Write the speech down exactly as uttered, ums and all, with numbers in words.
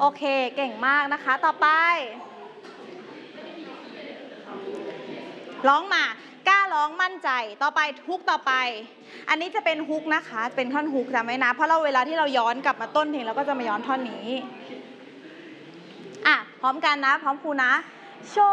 เคเก่งมากนะคะต่อไปร้องมากล้าร้องมั่นใจต่อไปฮุกต่อไปอันนี้จะเป็นฮุกนะคะเป็นท่อนฮุกจำไว้นะเพราะเราเวลาที่เราย้อนกลับมาต้นเพลงเราก็จะมาย้อนท่อนนี้อ่ะพร้อมกันนะพร้อมครูนะโช